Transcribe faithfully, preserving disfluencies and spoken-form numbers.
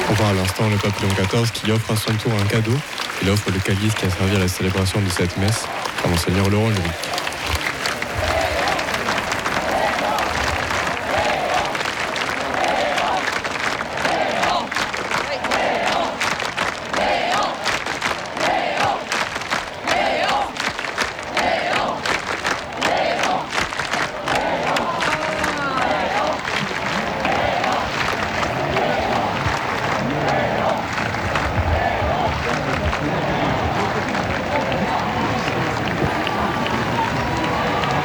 On voit à l'instant le pape Léon quatorze qui offre à son tour un cadeau. Il offre le calice qui a servi à la célébration de cette messe à Monseigneur Laurent Leric.